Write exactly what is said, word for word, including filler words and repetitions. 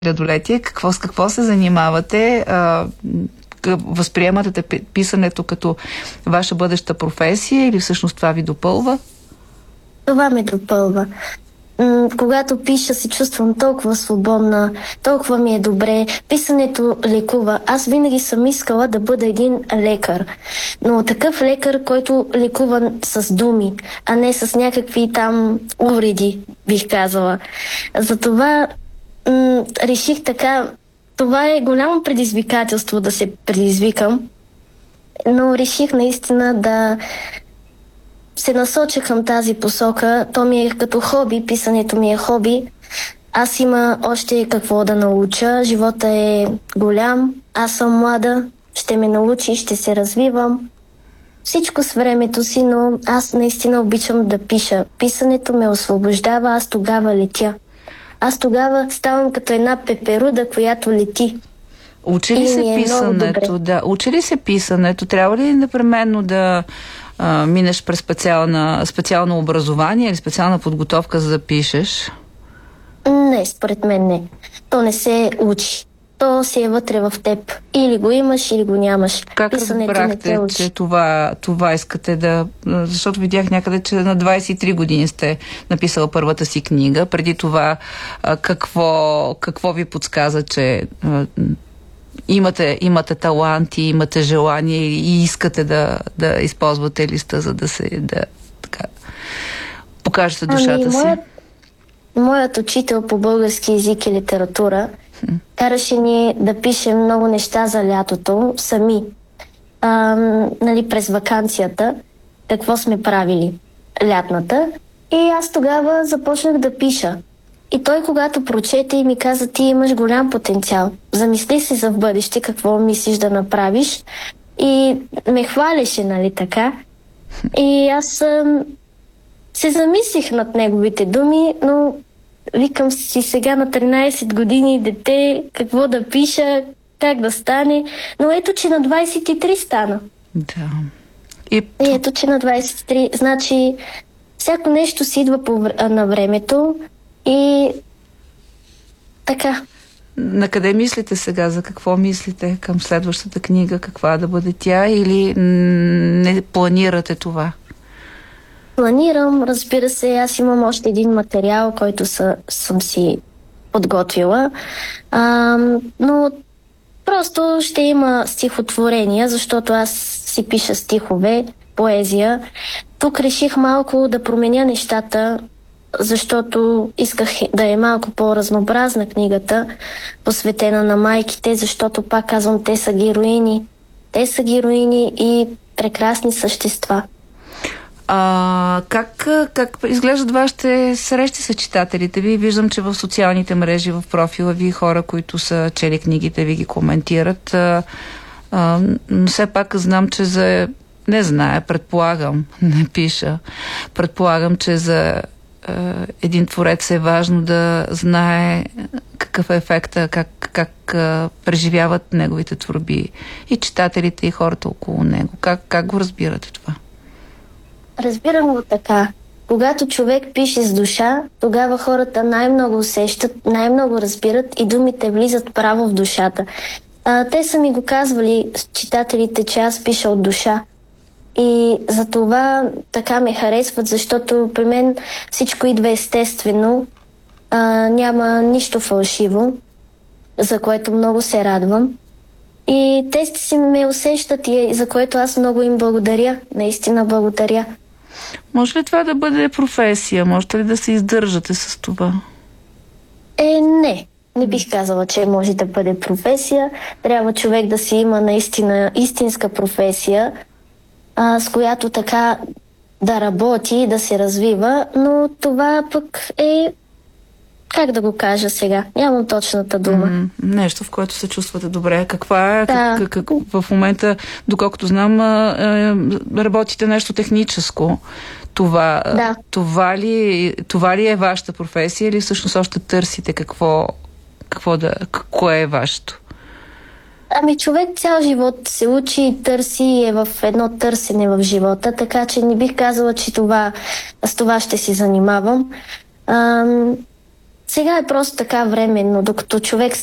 хилядолетие. Какво, с какво се занимавате? А, възприемате писането като ваша бъдеща професия или всъщност това ви допълва? Това ме допълва. М- когато пиша, се чувствам толкова свободна, толкова ми е добре. Писането лекува. Аз винаги съм искала да бъда един лекар. Но такъв лекар, който лекува с думи, а не с някакви там увреди, бих казала. Затова м- реших така. Това е голямо предизвикателство да се предизвикам, но реших наистина да се насоча към тази посока. То ми е като хоби, писането ми е хоби. Аз има още какво да науча. Живота е голям, аз съм млада, ще ме научи, ще се развивам. Всичко с времето си, но аз наистина обичам да пиша. Писането ме освобождава, аз тогава летя. Аз тогава ставам като една пеперуда, която лети. Учи ли се е писането? Да. Учи ли се писането? Трябва ли непременно да а, минеш през специална, специално образование или специална подготовка, за да пишеш? Не, според мен не. То не се учи. То си е вътре в теб. Или го имаш, или го нямаш. Как Писането разбрахте, че това, това искате да... Защото видях някъде, че на двайсет и три години сте написала първата си книга. Преди това какво, какво ви подсказа, че имате, имате таланти, имате желание и искате да, да използвате листа, за да се да, така, покажете душата ами, си? Моят, моят учител по български език и литература караше ни да пишем много неща за лятото сами. А, нали, през ваканцията, какво сме правили лятната. И аз тогава започнах да пиша. И той, когато прочете и ми каза, ти имаш голям потенциал. Замисли си за в бъдеще какво мислиш да направиш. И ме хвалеше, нали така. И аз а, се замислих над неговите думи, но викам си сега на тринайсет години дете, какво да пиша, как да стане. Но ето, че на двайсет и три стана. Да. И, и ето, че на двайсет и три. Значи, всяко нещо си идва по, на времето и така. На къде мислите сега? За какво мислите към следващата книга? Каква да бъде тя? Или не планирате това? Планирам, разбира се, аз имам още един материал, който са, съм си подготвила, а, но просто ще има стихотворения, защото аз си пиша стихове, поезия. Тук реших малко да променя нещата, защото исках да е малко по-разнообразна книгата, посветена на майките, защото пак казвам, те са героини. Те са героини и прекрасни същества. А, как, как изглеждат вашите срещи с читателите ви? Виждам, че в социалните мрежи, в профила ви хора, които са чели книгите, ви ги коментират. А, а, но все пак знам, че за... Не зная, предполагам, не пиша. Предполагам, че за а, един творец е важно да знае какъв е ефекта, как, как а, преживяват неговите творби и читателите, и хората около него. Как, как го разбирате това? Разбирам го така. Когато човек пише с душа, тогава хората най-много усещат, най-много разбират и думите влизат право в душата. А, те са ми го казвали, читателите, че аз пиша от душа. И за това така ме харесват, защото при мен всичко идва естествено. А, няма нищо фалшиво, за което много се радвам. И те си ме усещат и за което аз много им благодаря. Наистина благодаря. Може ли това да бъде професия? Можете ли да се издържате с това? Е, не. Не бих казала, че може да бъде професия. Трябва човек да си има наистина истинска професия, а, с която така да работи, да се развива, но това пък е... Как да го кажа сега? Нямам точната дума. Mm, нещо, в което се чувствате добре. Каква е? Да. Как, как, в момента, доколкото знам, е, работите нещо техническо. Това, да. това, ли, това ли е вашата професия или всъщност още търсите какво, какво да, кое е вашето? Ами човек цял живот се учи и търси и е в едно търсене в живота, така че не бих казала, че това, с това ще си занимавам. Ам... Сега е просто така временно, докато човек